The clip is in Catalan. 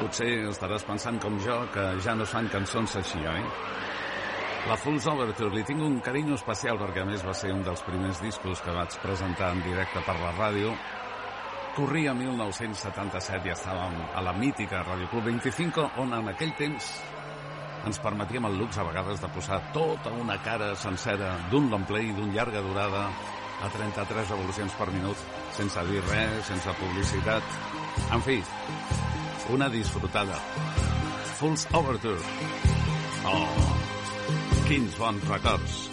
Potser estaràs pensant com jo que ja no es fan cançons així, oi? La Fool's Overture li tinc un carinyo especial perquè a més va ser un dels primers discos que vaig presentar en directe per la ràdio. Corria 1977 i estàvem a la mítica Radio Club 25, on en aquell temps ens permetíem el luxe a vegades de posar tota una cara sencera d'un long play, d'un llarga durada, a 33 revolucions per minut, sense dir res, sense publicitat. En fi, una disfrutada. Fool's Overture. Oh, quins bons records.